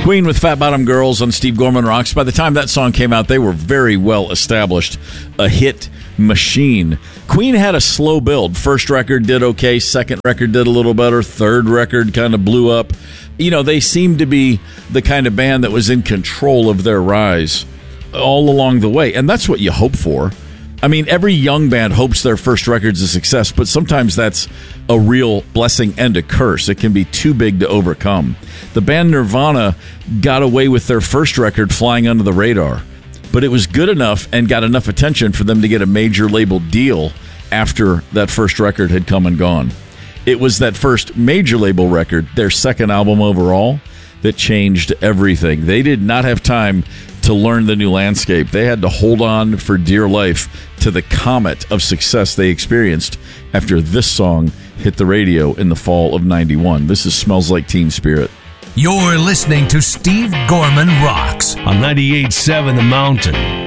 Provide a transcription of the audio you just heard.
Queen with Fat Bottom Girls on Steve Gorman Rocks. By the time that song came out, they were very well established, a hit machine. Queen had a slow build. First record did okay, second record did a little better, third record kind of blew up. You know, they seemed to be the kind of band that was in control of their rise all along the way, and that's what you hope for. I mean, every young band hopes their first record's a success, but sometimes that's a real blessing and a curse. It can be too big to overcome. The band Nirvana got away with their first record flying under the radar, but it was good enough and got enough attention for them to get a major label deal after that first record had come and gone. It was that first major label record, their second album overall, that changed everything. They did not have time to learn the new landscape. They had to hold on for dear life to the comet of success they experienced after this song hit the radio in the fall of 91. This is Smells Like Teen Spirit. You're listening to Steve Gorman Rocks on 98.7 The Mountain.